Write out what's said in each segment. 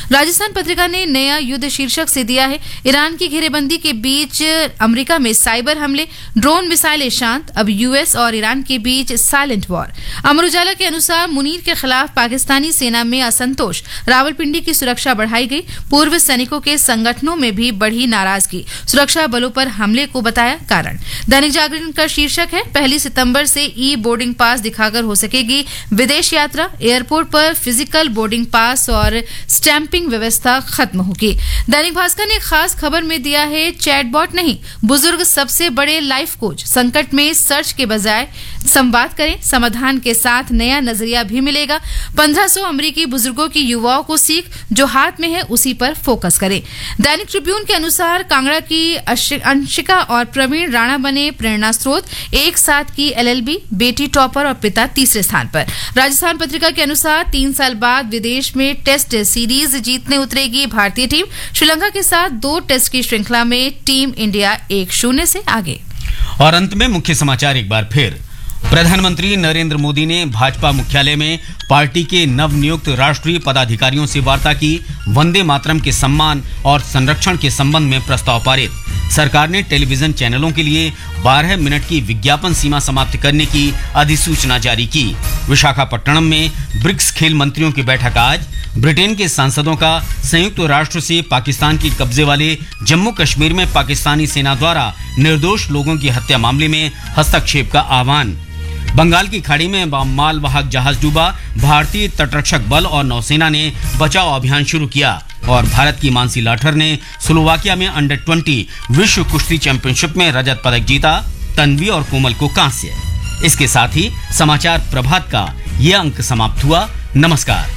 राजस्थान पत्रिका ने नया युद्ध शीर्षक से दिया है, ईरान की घेरेबंदी के बीच अमेरिका में साइबर हमले, ड्रोन मिसाइलें शांत, अब यूएस और ईरान के बीच साइलेंट वॉर। अमर उजाला के अनुसार मुनीर के खिलाफ पाकिस्तानी सेना में असंतोष, रावलपिंडी की सुरक्षा बढ़ाई गई, पूर्व सैनिकों के संगठनों में भी बढ़ी नाराजगी, सुरक्षा बलों पर हमले को बताया कारण। दैनिक जागरण का शीर्षक है, 1 सितंबर से ई बोर्डिंग पास दिखाकर हो सकेगी विदेश यात्रा, एयरपोर्ट पर फिजिकल बोर्डिंग पास और स्टैंपिंग व्यवस्था खत्म होगी। दैनिक भास्कर ने खास खबर में दिया है, चैटबॉट नहीं, बुजुर्ग सबसे बड़े लाइफ कोच, संकट में सर्च के बजाय संवाद करें, समाधान के साथ नया नजरिया भी मिलेगा। 1500 अमेरिकी बुजुर्गों की युवाओं को सीख, जो हाथ में है उसी पर फोकस करें। दैनिक ट्रिब्यून के अनुसार कांगड़ा की अंशिका और प्रवीण राणा बने प्रेरणा स्रोत, एक साथ की एलएलबी, बेटी टॉपर और पिता तीसरे स्थान पर। राजस्थान पत्रिका के अनुसार 3 साल बाद विदेश में टेस्ट सीरीज जीतने उतरेगी भारतीय टीम, श्रीलंका के साथ 2 टेस्ट की श्रृंखला में टीम इंडिया 1-0 से आगे। और अंत में मुख्य समाचार एक बार फिर। प्रधानमंत्री नरेंद्र मोदी ने भाजपा मुख्यालय में पार्टी के नवनियुक्त राष्ट्रीय पदाधिकारियों से वार्ता की, वंदे मातरम के सम्मान और संरक्षण के संबंध में प्रस्ताव पारित। सरकार ने टेलीविजन चैनलों के लिए 12 मिनट की विज्ञापन सीमा समाप्त करने की अधिसूचना जारी की। विशाखापट्टनम में ब्रिक्स खेल मंत्रियों की बैठक आज। ब्रिटेन के सांसदों का संयुक्त राष्ट्र से पाकिस्तान के कब्जे वाले जम्मू कश्मीर में पाकिस्तानी सेना द्वारा निर्दोष लोगों की हत्या मामले में हस्तक्षेप का आह्वान। बंगाल की खाड़ी में मालवाहक जहाज डूबा, भारतीय तटरक्षक बल और नौसेना ने बचाव अभियान शुरू किया। और भारत की मानसी लाठर ने स्लोवाकिया में अंडर-20 विश्व कुश्ती चैंपियनशिप में रजत पदक जीता, तन्वी और कोमल को कांस्य। इसके साथ ही समाचार प्रभात का ये अंक समाप्त हुआ। नमस्कार।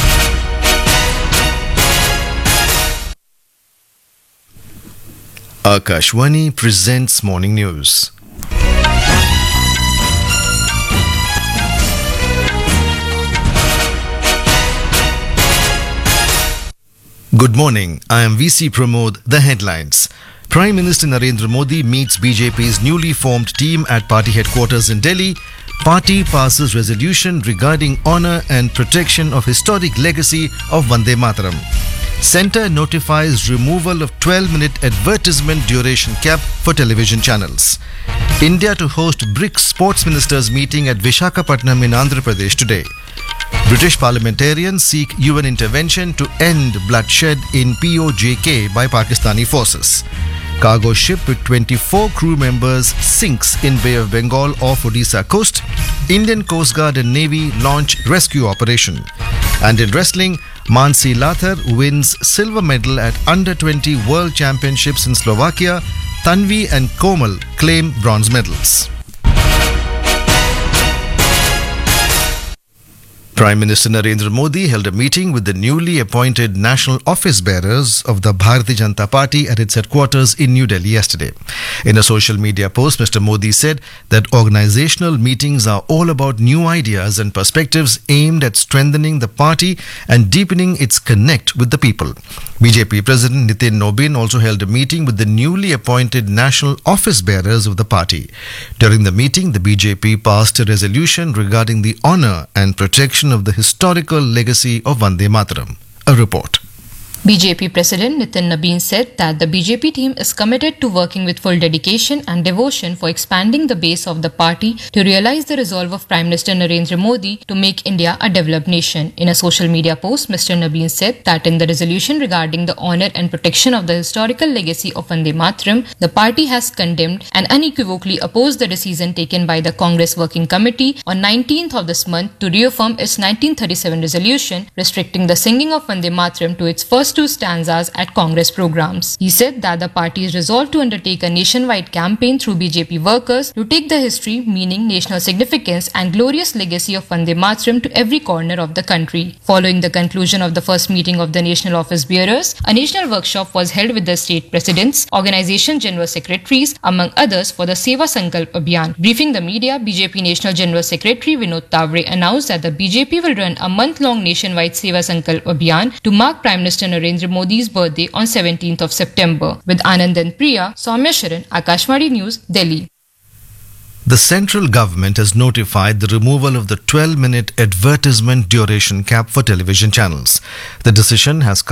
Akashwani presents Morning News. Good morning. I am VC Pramod. The headlines. Prime Minister Narendra Modi meets BJP's newly formed team at party headquarters in Delhi. Party passes resolution regarding honor and protection of historic legacy of Vande Mataram. Centre notifies removal of 12-minute advertisement duration cap for television channels. India to host BRICS sports ministers meeting at Visakhapatnam in Andhra Pradesh today. British parliamentarians seek UN intervention to end bloodshed in POJK by Pakistani forces. Cargo ship with 24 crew members sinks in Bay of Bengal off Odisha coast. Indian Coast Guard and Navy launch rescue operation. And in wrestling, Mansi Lathar wins silver medal at Under-20 World Championships in Slovakia. Tanvi and Komal claim bronze medals. Prime Minister Narendra Modi held a meeting with the newly appointed national office bearers of the Bharatiya Janata Party at its headquarters in New Delhi yesterday. In a social media post, Mr. Modi said that organizational meetings are all about new ideas and perspectives aimed at strengthening the party and deepening its connect with the people. BJP President Nitin Nobin also held a meeting with the newly appointed national office bearers of the party. During the meeting, the BJP passed a resolution regarding the honor and protection of the historical legacy of Vande Mataram. A report. BJP President Nitin Nabin said that the BJP team is committed to working with full dedication and devotion for expanding the base of the party to realize the resolve of Prime Minister Narendra Modi to make India a developed nation. In a social media post, Mr. Nabin said that in the resolution regarding the honor and protection of the historical legacy of Vande Mataram, the party has condemned and unequivocally opposed the decision taken by the Congress Working Committee on 19th of this month to reaffirm its 1937 resolution restricting the singing of Vande Mataram to its first 2 stanzas at Congress programs. He said that the party is resolved to undertake a nationwide campaign through BJP workers to take the history, meaning, national significance and glorious legacy of Vande Mataram to every corner of the country. Following the conclusion of the first meeting of the National Office Bearers, a national workshop was held with the state presidents, organization general secretaries, among others, for the Seva Sankalp Abhiyan. Briefing the media, BJP National General Secretary Vinod Tavre announced that the BJP will run a month-long nationwide Seva Sankalp Abhiyan to mark Prime Minister Narendra Modi's birthday on 17th of September. With Anand and Priya, Soumya Sharan, Akashvani News, Delhi. The central government has notified the removal of the 12-minute advertisement duration cap for television channels. The decision has